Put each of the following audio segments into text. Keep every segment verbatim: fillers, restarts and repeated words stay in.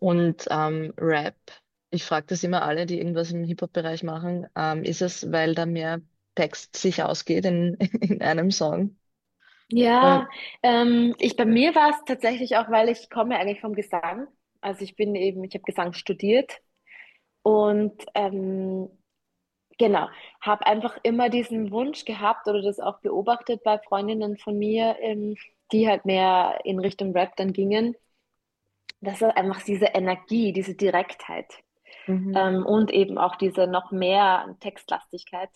Und ähm, Rap, ich frage das immer alle, die irgendwas im Hip-Hop-Bereich machen, ähm, ist es, weil da mehr Text sich ausgeht in, in einem Song? Weil, Ja, ähm, ich bei mir war es tatsächlich auch, weil ich komme eigentlich vom Gesang. Also ich bin eben, ich habe Gesang studiert und ähm, genau, habe einfach immer diesen Wunsch gehabt oder das auch beobachtet bei Freundinnen von mir, ähm, die halt mehr in Richtung Rap dann gingen, dass er einfach diese Energie, diese Direktheit mhm, ähm, und eben auch diese noch mehr Textlastigkeit,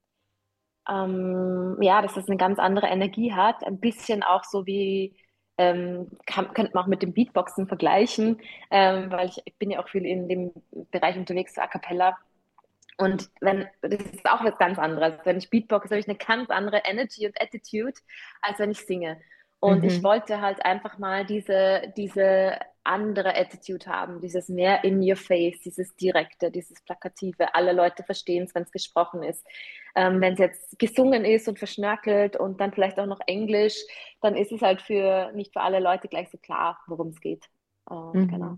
ähm, ja, dass das eine ganz andere Energie hat. Ein bisschen auch so wie, ähm, kann, könnte man auch mit dem Beatboxen vergleichen, ähm, weil ich, ich bin ja auch viel in dem Bereich unterwegs, so A Cappella. Und wenn, das ist auch was ganz anderes. Wenn ich Beatbox, habe ich eine ganz andere Energy und Attitude, als wenn ich singe. Und ich mhm, wollte halt einfach mal diese, diese andere Attitude haben, dieses mehr in your face, dieses Direkte, dieses Plakative. Alle Leute verstehen es, wenn es gesprochen ist. Ähm, wenn es jetzt gesungen ist und verschnörkelt und dann vielleicht auch noch Englisch, dann ist es halt für nicht für alle Leute gleich so klar, worum es geht. Äh, genau. mhm.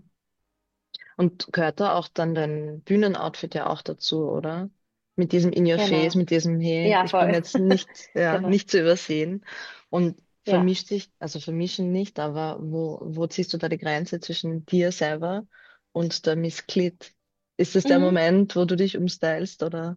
Und gehört da auch dann dein Bühnenoutfit ja auch dazu, oder? Mit diesem In Your Face, Genau. mit diesem Hey, Ja, ich bin voll. jetzt nicht, ja, Genau. nicht zu übersehen. Und Ja. vermischt sich, also vermischen nicht, aber wo, wo ziehst du da die Grenze zwischen dir selber und der Miss Clit? Ist es der Mhm. Moment, wo du dich umstylst, oder?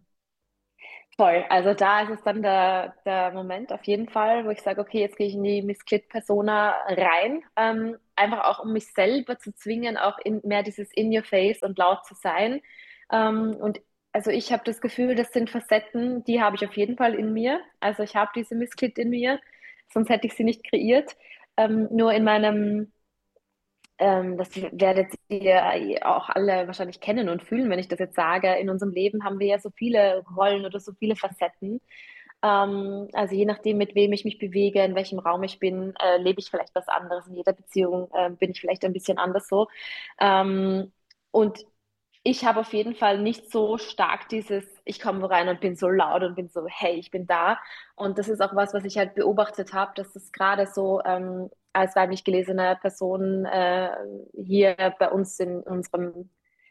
Voll. Also da ist es dann der, der Moment auf jeden Fall, wo ich sage, okay, jetzt gehe ich in die Miss Clit-Persona rein. Ähm, einfach auch, um mich selber zu zwingen, auch in, mehr dieses In Your Face und laut zu sein. Ähm, und also ich habe das Gefühl, das sind Facetten, die habe ich auf jeden Fall in mir. Also ich habe diese Miss Clit in mir, sonst hätte ich sie nicht kreiert. Ähm, nur in meinem ähm, das werdet ihr auch alle wahrscheinlich kennen und fühlen, wenn ich das jetzt sage. In unserem Leben haben wir ja so viele Rollen oder so viele Facetten. Ähm, also je nachdem, mit wem ich mich bewege, in welchem Raum ich bin, äh, lebe ich vielleicht was anderes. In jeder Beziehung äh, bin ich vielleicht ein bisschen anders so. Ähm, und ich habe auf jeden Fall nicht so stark dieses, ich komme rein und bin so laut und bin so, hey, ich bin da. Und das ist auch was, was ich halt beobachtet habe, dass es gerade so ähm, als weiblich gelesene Person äh, hier bei uns in unserem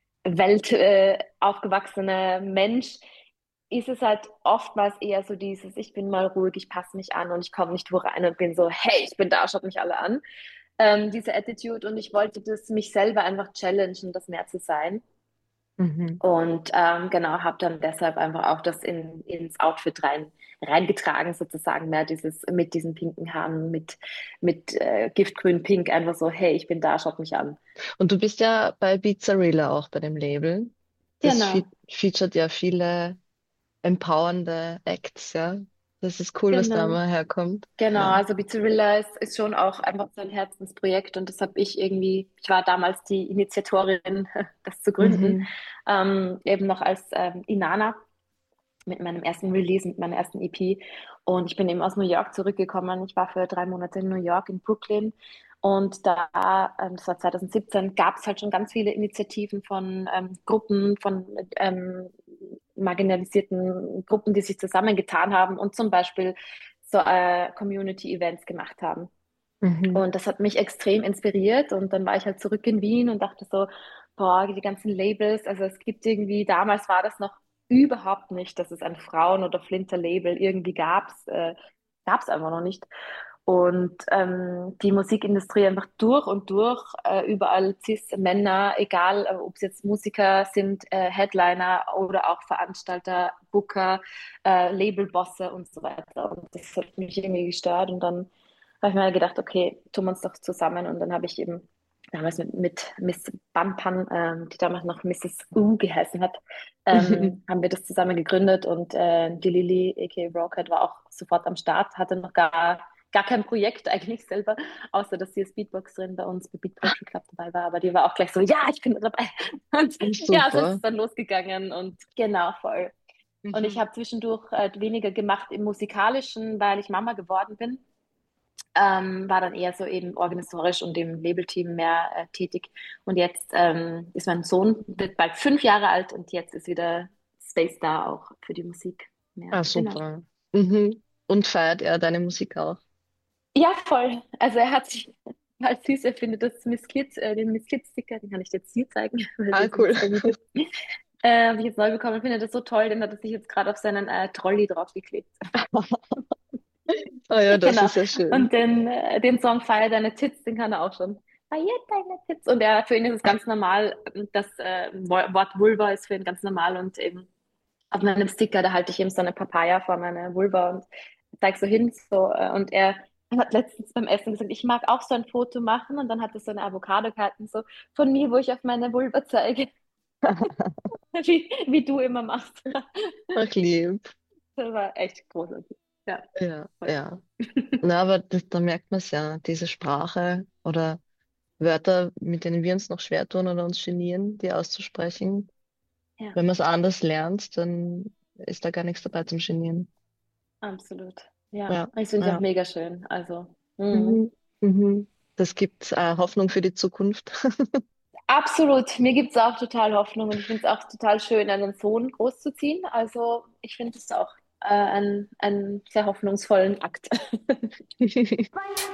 Welt äh, aufgewachsene Mensch, ist es halt oftmals eher so dieses, ich bin mal ruhig, ich passe mich an und ich komme nicht wo rein und bin so, hey, ich bin da, schaut mich alle an. Ähm, diese Attitude und ich wollte das mich selber einfach challengen, das mehr zu sein. Mhm. Und ähm, genau, habe dann deshalb einfach auch das in, ins Outfit rein, reingetragen, sozusagen, mehr dieses mit diesen pinken Haaren, mit, mit äh, Giftgrün Pink, einfach so, hey, ich bin da, schaut mich an. Und du bist ja bei Beatzarilla auch bei dem Label. Das fe Genau, featuret ja viele empowernde Acts, ja. Das ist cool, was da genau. mal herkommt. Genau, Ja. also Bizarrilla ist, ist schon auch einfach so ein Herzensprojekt und das habe ich irgendwie, ich war damals die Initiatorin, das zu gründen, Mhm. ähm, eben noch als ähm, Inanna mit meinem ersten Release, mit meiner ersten E P. Und ich bin eben aus New York zurückgekommen. Ich war für drei Monate in New York, in Brooklyn. Und da, ähm, das war zwanzig siebzehn, gab es halt schon ganz viele Initiativen von ähm, Gruppen, von ähm, marginalisierten Gruppen, die sich zusammengetan haben und zum Beispiel so äh, Community-Events gemacht haben. Mhm. Und das hat mich extrem inspiriert. Und dann war ich halt zurück in Wien und dachte so, boah, die ganzen Labels, also es gibt irgendwie, damals war das noch überhaupt nicht, dass es ein Frauen- oder Flinter-Label irgendwie gab. Äh, gab es einfach noch nicht. Und ähm, die Musikindustrie einfach durch und durch, äh, überall Cis-Männer, egal äh, ob es jetzt Musiker sind, äh, Headliner oder auch Veranstalter, Booker, äh, Labelbosse und so weiter. Und das hat mich irgendwie gestört. Und dann habe ich mir gedacht, okay, tun wir uns doch zusammen. Und dann habe ich eben damals mit, mit Miss Bampan, ähm, die damals noch Misses U geheißen hat, ähm, haben wir das zusammen gegründet und äh, die Lilly, aka Rocket, war auch sofort am Start, hatte noch gar, gar kein Projekt eigentlich selber, außer dass sie als Beatboxerin bei uns bei Beat Poetry Club dabei war, aber die war auch gleich so, ja, ich bin dabei. Und ja, so ist Super. es dann losgegangen und genau, voll. Und ich Mhm. habe zwischendurch äh, weniger gemacht im Musikalischen, weil ich Mama geworden bin. Ähm, war dann eher so eben organisatorisch und im Labelteam mehr äh, tätig. Und jetzt ähm, ist mein Sohn, wird bald fünf Jahre alt und jetzt ist wieder Space da auch für die Musik. Ja, Ah, genau. super. Mhm. Und feiert er deine Musik auch? Ja, voll. Also er hat sich total süß. Er findet das Miss Kids, äh, den Miss Kids-Sticker, den kann ich dir jetzt hier zeigen, weil Ah, wir sind cool. zwei Videos. Äh, habe ich jetzt neu bekommen. Findet das so toll, den hat er sich jetzt gerade auf seinen äh, Trolley draufgeklebt. Ah ja, das Genau. ist ja schön. Und den, äh, den Song Feier deine Tits, den kann er auch schon. Feier deine Tits. Und er, für ihn ist es ganz normal, das äh, Wo- Wort Vulva ist für ihn ganz normal und eben auf meinem Sticker, da halte ich ihm so eine Papaya vor meine Vulva und zeig so hin, so, äh, und er hat letztens beim Essen gesagt, ich mag auch so ein Foto machen und dann hat er so eine Avocado gehalten, so von mir, wo ich auf meine Vulva zeige, wie, wie du immer machst. Ach, lieb. Das war echt großartig. Ja, Ja, voll. ja. Na, aber das, da merkt man es ja, diese Sprache oder Wörter, mit denen wir uns noch schwer tun oder uns genieren, die auszusprechen. Ja, Wenn man es anders lernt, dann ist da gar nichts dabei zum Genieren. absolut. Ja, Ja, ich finde ich auch ja. mega schön. Also, mhm. Mhm. Mhm. Das gibt äh, Hoffnung für die Zukunft. Absolut. Mir gibt es auch total Hoffnung und ich finde es auch total schön, einen Sohn großzuziehen. Also, ich finde es auch äh, einen, einen sehr hoffnungsvollen Akt.